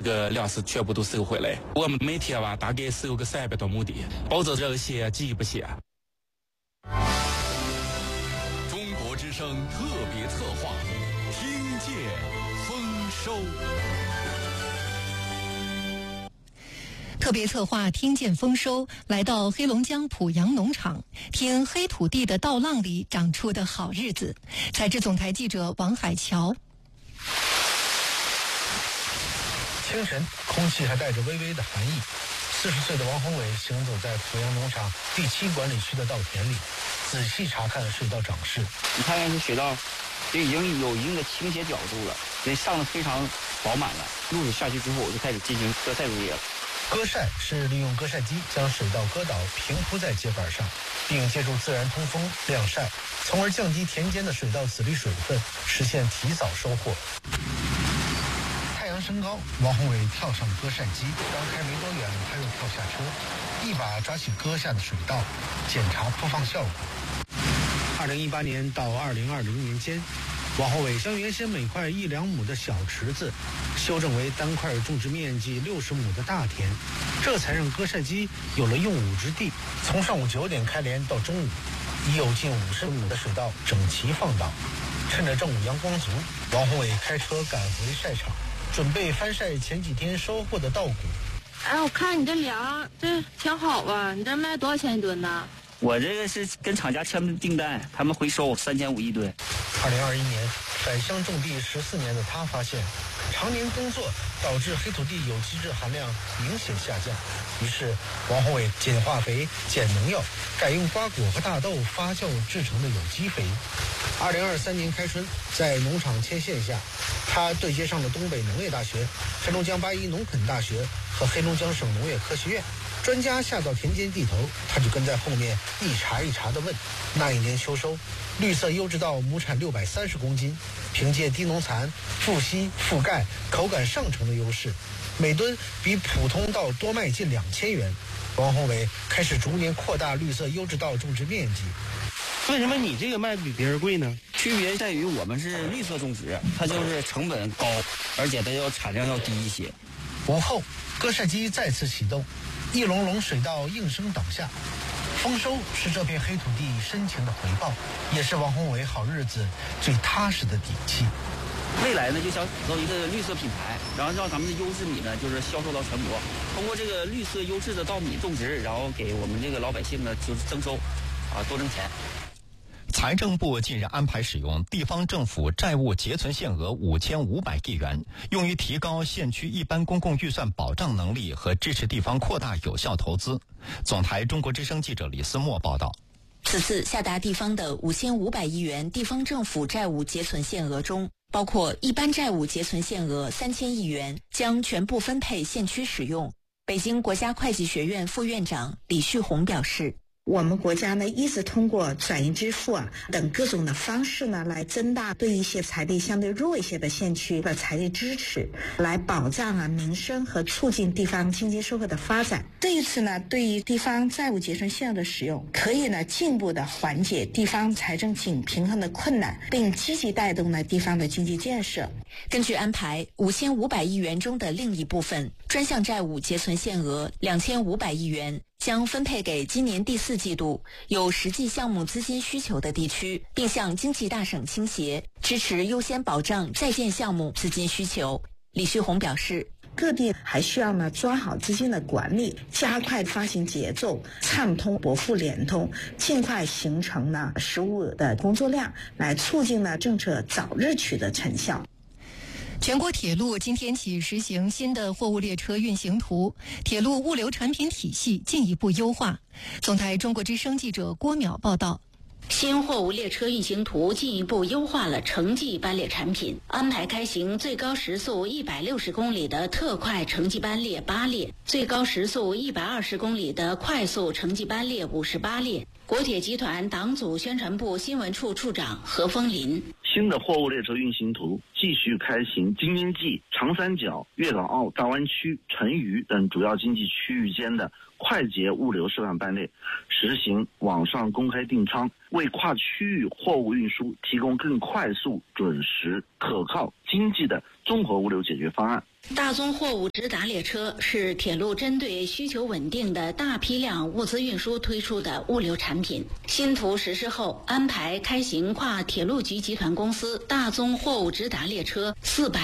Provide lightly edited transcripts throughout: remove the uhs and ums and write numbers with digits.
个粮食全部都收回来。我们每天吧大概收个300多亩地，保证人先饥不先。 中国之声特别策划，听见丰收。 特别策划听见丰收，来到黑龙江濮阳农场，听黑土地的稻浪里长出的好日子。采制总台记者王海桥。 清晨，空气还带着微微的寒意。40岁的王宏伟行走在濮阳农场第7管理区的稻田里，仔细查看水稻长势。 你看这水稻，就已经有一定的倾斜角度了，所以上的非常饱满了。露水下去之后，我就开始进行割晒作业了。 割晒是利用割晒机将水稻割倒平铺在秸秆上，并借助自然通风晾晒，从而降低田间的水稻籽粒水分，实现提早收获。太阳升高，王宏伟跳上割晒机，刚开没多远，他又跳下车，一把抓起割下的水稻，检查铺放效果。2018年到2020年间，王宏伟将原先每块1-2亩的小池子修正为单块种植面积60亩的大田，这才让割晒机有了用武之地。从上午9点开镰到中午，已有近50亩的水稻整齐放倒。趁着正午阳光足，王宏伟开车赶回晒场，准备翻晒前几天收获的稻谷。 哎，我看你这粮这挺好吧？你这卖多少钱一吨呢？ 我这个是跟厂家签的订单，他们回收3500一吨。 2021年，返乡种地14年的他发现，常年工作导致黑土地有机质含量明显下降。于是，王宏伟减化肥、减农药，改用瓜果和大豆发酵制成的有机肥。2023年开春，在农场牵线下，他对接上了东北农业大学、黑龙江8一农垦大学和黑龙江省农业科学院。专家下到田间地头，他就跟在后面一茬一茬地问。那一年秋收，绿色优质稻亩产630公斤，凭借低农残、富硒、富钙、口感上乘的优势，每吨比普通稻多卖近2000元。王宏伟开始逐年扩大绿色优质稻种植面积。 为什么你这个卖的比别人贵呢？ 区别在于我们是绿色种植，它就是成本高，而且它产量要低一些。 午后，割晒机再次启动，一垄垄水稻应声倒下。丰收是这片黑土地深情的回报，也是王宏伟好日子最踏实的底气。 未来呢，就想打造一个绿色品牌，然后让咱们的优质米呢，就是销售到全国。通过这个绿色优质的稻米种植，然后给我们这个老百姓呢，就是增收，多挣钱。 财政部近日安排使用地方政府债务结存限额5500亿元，用于提高县区一般公共预算保障能力和支持地方扩大有效投资。总台中国之声记者李思墨报道。 此次下达地方的5500亿元地方政府债务结存限额中，包括一般债务结存限额3000亿元，将全部分配县区使用。北京国家会计学院副院长李旭红表示， 我们国家呢一直通过转移支付等各种的方式呢，来增大对一些财力相对弱一些的县区的财力支持，来保障民生和促进地方经济社会的发展。这一次呢，对于地方债务结存限额的使用，可以呢进一步的缓解地方财政紧平衡的困难，并积极带动呢地方的经济建设。 根据安排，5500亿元中的另一部分专项债务结存限额2500亿元。将分配给今年第4季度有实际项目资金需求的地区，并向经济大省倾斜，支持优先保障在建项目资金需求。李旭红表示， 各地还需要呢抓好资金的管理，加快发行节奏，畅通拨付联通，尽快形成呢实务的工作量，来促进呢政策早日取得成效。 全国铁路今天起实行新的货物列车运行图，铁路物流产品体系进一步优化。总台中国之声记者郭淼报道。 新货物列车运行图进一步优化了城际班列产品，安排开行最高时速160公里的特快城际班列8列，最高时速120公里的快速城际班列58列。国铁集团党组宣传部新闻处处长何风林。 新的货物列车运行图继续开行京津冀、长三角、粤港澳大湾区、成渝等主要经济区域间的快捷物流示范班列，实行网上公开订仓，为跨区域货物运输提供更快速、准时、可靠、 经济的综合物流解决方案。 大宗货物直达列车是铁路针对需求稳定的大批量物资运输推出的物流产品。新图实施后，安排开行跨铁路局集团公司大宗货物直达列车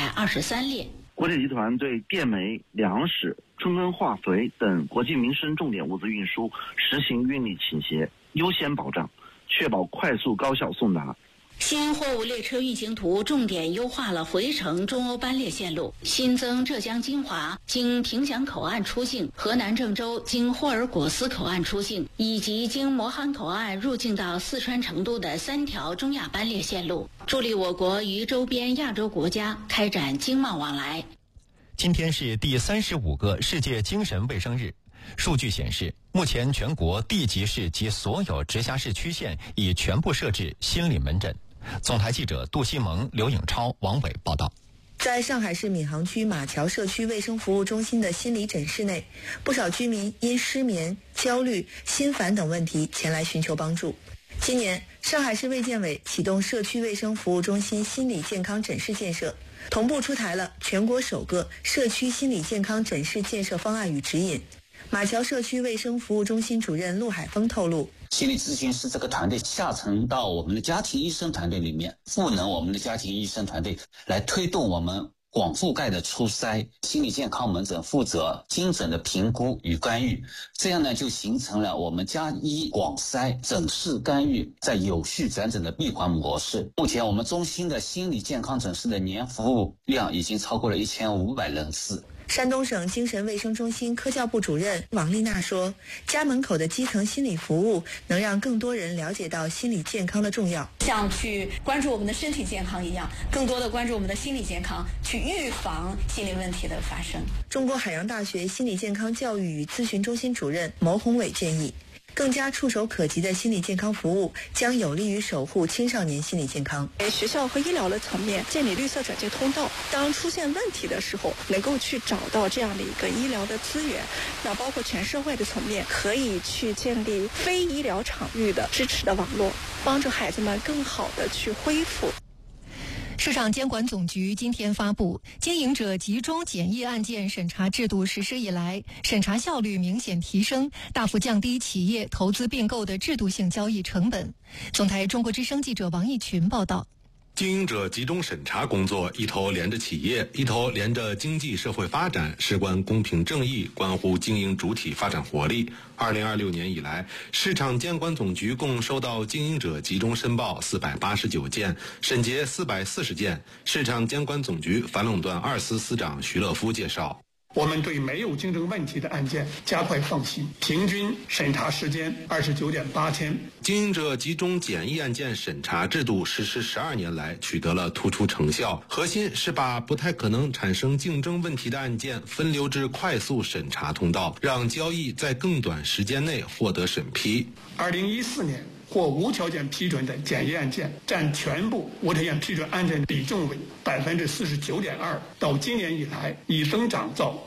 423列。 国铁集团对电煤、粮食、春耕化肥等国计民生重点物资运输实行运力倾斜优先保障，确保快速高效送达。 新货物列车运行图重点优化了回程中欧班列线路，新增浙江金华经凭祥口岸出境、河南郑州经霍尔果斯口岸出境，以及经磨憨口岸入境到四川成都的3条中亚班列线路，助力我国与周边亚洲国家开展经贸往来。 今天是第35个世界精神卫生日。数据显示，目前全国地级市及所有直辖市区县已全部设置心理门诊。总台记者杜西蒙、刘颖超、王伟报道。 在上海市闵行区马桥社区卫生服务中心的心理诊室内，不少居民因失眠、焦虑、心烦等问题前来寻求帮助。今年，上海市卫健委启动社区卫生服务中心心理健康诊室建设，同步出台了全国首个社区心理健康诊室建设方案与指引。马桥社区卫生服务中心主任陆海峰透露， 心理咨询师这个团队下沉到我们的家庭医生团队里面，赋能我们的家庭医生团队来推动我们广覆盖的初筛。心理健康门诊负责精准的评估与干预，这样呢就形成了我们家医广筛诊室干预在有序转诊的闭环模式。目前我们中心的心理健康诊室的年服务量已经超过了1500人次。 山东省精神卫生中心科教部主任王丽娜说，家门口的基层心理服务能让更多人了解到心理健康的重要， 像去关注我们的身体健康一样，更多的关注我们的心理健康，去预防心理问题的发生。 中国海洋大学心理健康教育与咨询中心主任牟宏伟建议，更加触手可及的心理健康服务将有利于守护青少年心理健康。 学校和医疗的层面建立绿色转介通道，当出现问题的时候能够去找到这样的一个医疗的资源，那包括全社会的层面可以去建立非医疗场域的支持的网络，帮助孩子们更好的去恢复。 市场监管总局今天发布，经营者集中检疫案件审查制度实施以来，审查效率明显提升，大幅降低企业投资并购的制度性交易成本。总台中国之声记者王毅群报道。 经营者集中审查工作一头连着企业，一头连着经济社会发展，事关公平正义，关乎经营主体发展活力。2026年以来，市场监管总局共收到经营者集中申报489件，审结440件。市场监管总局反垄断2司司长徐乐夫介绍， 我们对没有竞争问题的案件加快放行，平均审查时间29.8天。 经营者集中检疫案件审查制度实施12年来取得了突出成效，核心是把不太可能产生竞争问题的案件分流至快速审查通道，让交易在更短时间内获得审批。 2014年或无条件批准的检疫案件占全部无条件批准案件比重为49.2%，到今年以来已增长到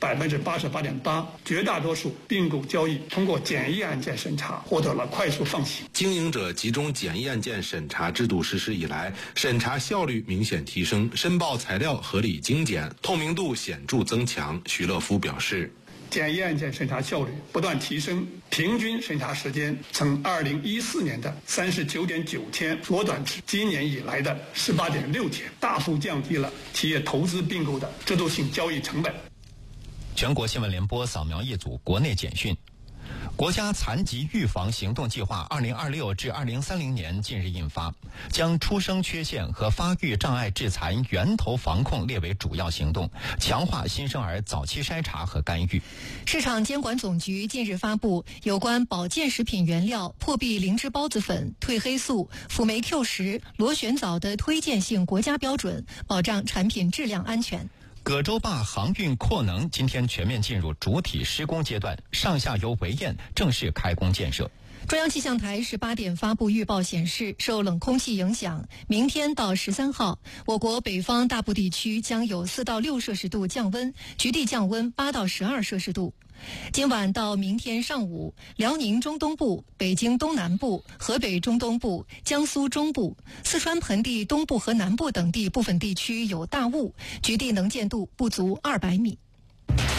88.8%，绝大多数并购交易通过检疫案件审查获得了快速放行。 经营者集中检疫案件审查制度实施以来，审查效率明显提升，申报材料合理精简，透明度显著增强。徐乐夫表示， 检疫案件审查效率不断提升，平均审查时间从2014年的39.9天缩短至今年以来的18.6天，大幅降低了企业投资并购的制度性交易成本。 全国新闻联播扫描一组国内简讯。国家残疾预防行动计划2026至2030年近日印发，将出生缺陷和发育障碍致残源头防控列为主要行动，强化新生儿早期筛查和干预。 市场监管总局近日发布有关保健食品原料破壁灵芝孢子粉、褪黑素、辅酶 Q10、螺旋藻的推荐性国家标准，保障产品质量安全。 葛洲坝航运扩能今天全面进入主体施工阶段，上下游围堰正式开工建设。 中央气象台18点发布预报显示，受冷空气影响，明天到13号，我国北方大部地区将有4到6摄氏度降温，局地降温8到12摄氏度。今晚到明天上午，辽宁中东部、北京东南部、河北中东部、江苏中部、四川盆地东部和南部等地部分地区有大雾，局地能见度不足200米。